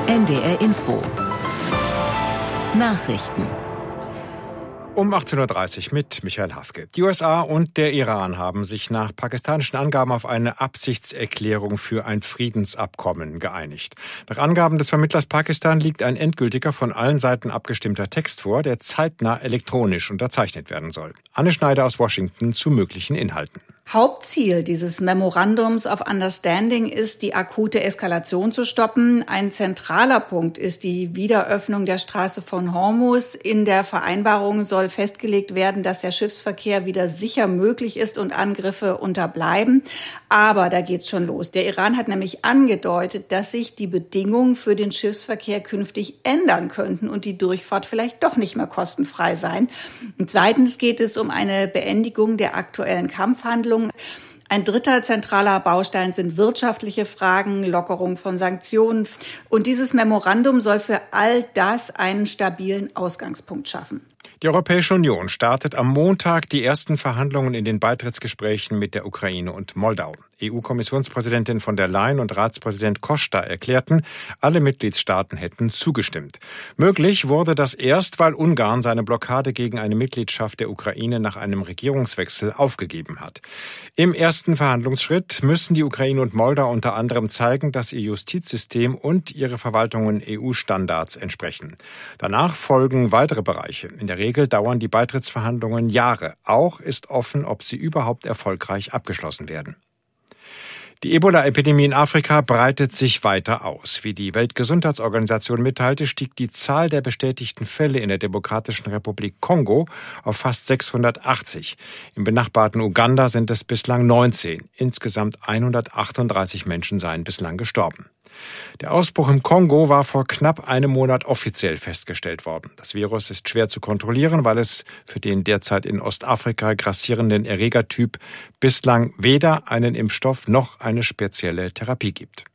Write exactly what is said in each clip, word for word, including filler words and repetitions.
N D R Info. Nachrichten. Um achtzehn Uhr dreißig mit Michael Hafke. Die U S A und der Iran haben sich nach pakistanischen Angaben auf eine Absichtserklärung für ein Friedensabkommen geeinigt. Nach Angaben des Vermittlers Pakistan liegt ein endgültiger, von allen Seiten abgestimmter Text vor, der zeitnah elektronisch unterzeichnet werden soll. Anne Schneider aus Washington zu möglichen Inhalten. Hauptziel dieses Memorandums of Understanding ist, die akute Eskalation zu stoppen. Ein zentraler Punkt ist die Wiederöffnung der Straße von Hormuz. In der Vereinbarung soll festgelegt werden, dass der Schiffsverkehr wieder sicher möglich ist und Angriffe unterbleiben. Aber da geht's schon los. Der Iran hat nämlich angedeutet, dass sich die Bedingungen für den Schiffsverkehr künftig ändern könnten und die Durchfahrt vielleicht doch nicht mehr kostenfrei sein. Und zweitens geht es um eine Beendigung der aktuellen Kampfhandlungen. Ein dritter zentraler Baustein sind wirtschaftliche Fragen, Lockerung von Sanktionen. Und dieses Memorandum soll für all das einen stabilen Ausgangspunkt schaffen. Die Europäische Union startet am Montag die ersten Verhandlungen in den Beitrittsgesprächen mit der Ukraine und Moldau. E U-Kommissionspräsidentin von der Leyen und Ratspräsident Costa erklärten, alle Mitgliedstaaten hätten zugestimmt. Möglich wurde das erst, weil Ungarn seine Blockade gegen eine Mitgliedschaft der Ukraine nach einem Regierungswechsel aufgegeben hat. Im ersten Verhandlungsschritt müssen die Ukraine und Moldau unter anderem zeigen, dass ihr Justizsystem und ihre Verwaltungen E U-Standards entsprechen. Danach folgen weitere Bereiche. In der Regel dauern die Beitrittsverhandlungen Jahre. Auch ist offen, ob sie überhaupt erfolgreich abgeschlossen werden. Die Ebola-Epidemie in Afrika breitet sich weiter aus. Wie die Weltgesundheitsorganisation mitteilte, stieg die Zahl der bestätigten Fälle in der Demokratischen Republik Kongo auf fast sechshundertachtzig. Im benachbarten Uganda sind es bislang neunzehn. Insgesamt hundertachtunddreißig Menschen seien bislang gestorben. Der Ausbruch im Kongo war vor knapp einem Monat offiziell festgestellt worden. Das Virus ist schwer zu kontrollieren, weil es für den derzeit in Ostafrika grassierenden Erregertyp bislang weder einen Impfstoff noch eine spezielle Therapie gibt.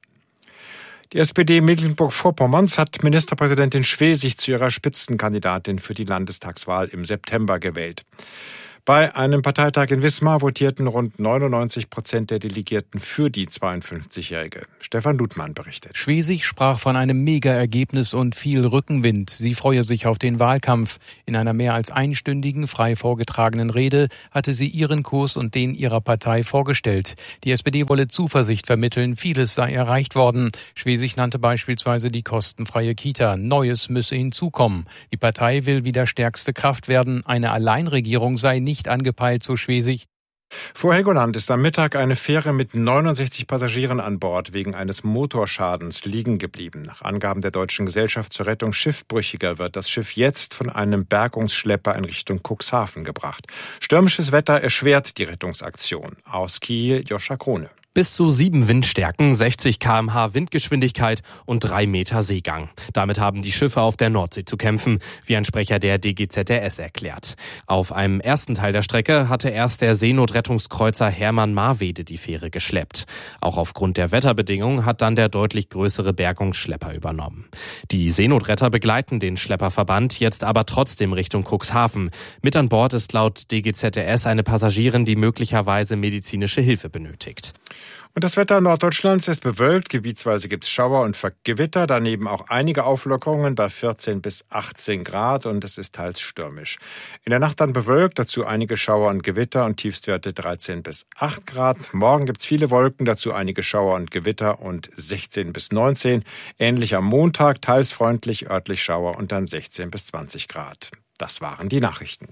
Die S P D Mecklenburg-Vorpommerns hat Ministerpräsidentin Schwesig zu ihrer Spitzenkandidatin für die Landestagswahl im September gewählt. Bei einem Parteitag in Wismar votierten rund neunundneunzig Prozent der Delegierten für die zweiundfünfzigjährige. Stefan Ludmann berichtet. Schwesig sprach von einem Mega-Ergebnis und viel Rückenwind. Sie freue sich auf den Wahlkampf. In einer mehr als einstündigen, frei vorgetragenen Rede hatte sie ihren Kurs und den ihrer Partei vorgestellt. Die S P D wolle Zuversicht vermitteln, vieles sei erreicht worden. Schwesig nannte beispielsweise die kostenfreie Kita. Neues müsse hinzukommen. Die Partei will wieder stärkste Kraft werden. Eine Alleinregierung sei nicht angepeilt, so Schwesig. Vor Helgoland ist am Mittag eine Fähre mit neunundsechzig Passagieren an Bord wegen eines Motorschadens liegen geblieben. Nach Angaben der Deutschen Gesellschaft zur Rettung Schiffbrüchiger wird das Schiff jetzt von einem Bergungsschlepper in Richtung Cuxhaven gebracht. Stürmisches Wetter erschwert die Rettungsaktion. Aus Kiel, Joscha Krone. Bis zu sieben Windstärken, sechzig Kilometer pro Stunde Windgeschwindigkeit und drei Meter Seegang. Damit haben die Schiffe auf der Nordsee zu kämpfen, wie ein Sprecher der D G Z R S erklärt. Auf einem ersten Teil der Strecke hatte erst der Seenotrettungskreuzer Hermann Marwede die Fähre geschleppt. Auch aufgrund der Wetterbedingungen hat dann der deutlich größere Bergungsschlepper übernommen. Die Seenotretter begleiten den Schlepperverband jetzt aber trotzdem Richtung Cuxhaven. Mit an Bord ist laut D G Z R S eine Passagierin, die möglicherweise medizinische Hilfe benötigt. Und das Wetter Norddeutschlands ist bewölkt. Gebietsweise gibt es Schauer und Gewitter. Daneben auch einige Auflockerungen bei vierzehn bis achtzehn Grad und es ist teils stürmisch. In der Nacht dann bewölkt, dazu einige Schauer und Gewitter und Tiefstwerte dreizehn bis acht Grad. Morgen gibt es viele Wolken, dazu einige Schauer und Gewitter und sechzehn bis neunzehn. Ähnlich am Montag, teils freundlich, örtlich Schauer und dann sechzehn bis zwanzig Grad. Das waren die Nachrichten.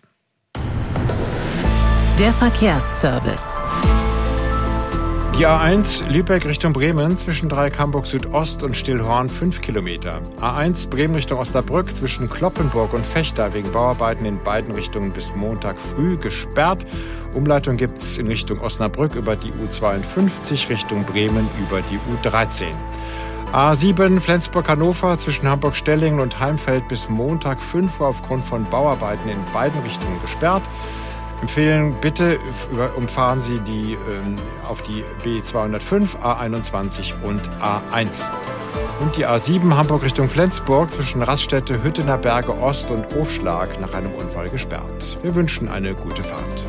Der Verkehrsservice. Die A eins Lübeck Richtung Bremen zwischen Dreieck Hamburg Südost und Stillhorn fünf Kilometer. A eins Bremen Richtung Osnabrück zwischen Kloppenburg und Vechta wegen Bauarbeiten in beiden Richtungen bis Montag früh gesperrt. Umleitung gibt es in Richtung Osnabrück über die U zweiundfünfzig, Richtung Bremen über die U dreizehn. A sieben Flensburg-Hannover zwischen Hamburg-Stellingen und Heimfeld bis Montag fünf Uhr aufgrund von Bauarbeiten in beiden Richtungen gesperrt. Empfehlen bitte, umfahren Sie die, äh, auf die B zweihundertfünf, A einundzwanzig und A eins. Und die A sieben Hamburg Richtung Flensburg zwischen Raststätte, Hüttener Berge Ost und Hofschlag nach einem Unfall gesperrt. Wir wünschen eine gute Fahrt.